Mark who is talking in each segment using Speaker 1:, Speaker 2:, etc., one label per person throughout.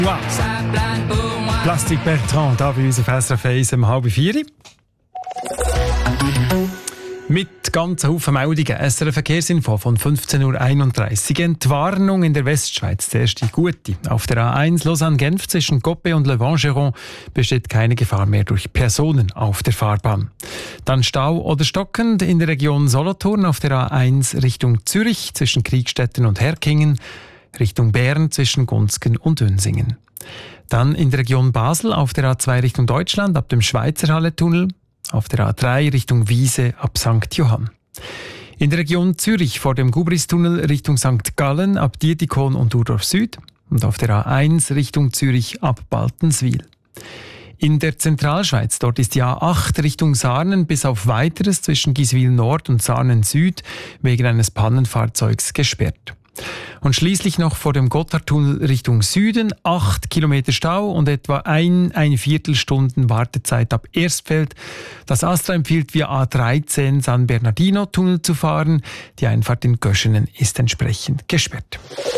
Speaker 1: Wow. Plastic Bertrand, da bei uns auf SRF 1 um 3:30. Mit ganz Haufen Meldungen. SRF Verkehrsinfo von 15.31 Uhr. Entwarnung in der Westschweiz. Zuerst die gute. Auf der A1 Lausanne-Genf zwischen Coppet und Le Vangeron besteht keine Gefahr mehr durch Personen auf der Fahrbahn. Dann Stau oder stockend in der Region Solothurn auf der A1 Richtung Zürich zwischen Kriegstetten und Herkingen, Richtung Bern zwischen Gunzgen und Dönsingen. Dann in der Region Basel auf der A2 Richtung Deutschland ab dem Schweizerhalle-Tunnel, auf der A3 Richtung Wiese ab St. Johann. In der Region Zürich vor dem Gubristunnel Richtung St. Gallen ab Dietikon und Urdorf Süd und auf der A1 Richtung Zürich ab Baltenswil. In der Zentralschweiz, dort ist die A8 Richtung Sarnen bis auf Weiteres zwischen Giswil Nord und Sarnen Süd wegen eines Pannenfahrzeugs gesperrt. Und schließlich noch vor dem Gotthardtunnel Richtung Süden 8 Kilometer Stau und etwa eine Viertelstunden Wartezeit ab Erstfeld. Das ASTRA empfiehlt via A13 San Bernardino Tunnel zu fahren. Die Einfahrt in Göschenen ist entsprechend gesperrt.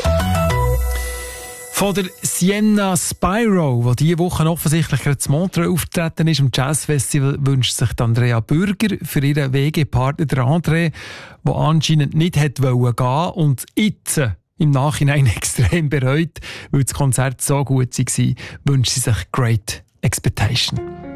Speaker 1: Von der Sienna Spyro, wo diese Woche offensichtlich gerade in Montreux auftreten ist, am Jazzfestival, wünscht sich Andrea Bürger für ihren WG-Partner André, der anscheinend nicht gehen wollte und jetzt im Nachhinein extrem bereut, weil das Konzert so gut war, wünscht sie sich Great Expectation.